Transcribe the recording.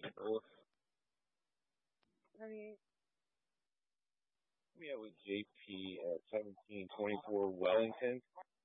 Well, I mean, we have with JP at 1724 Wellington.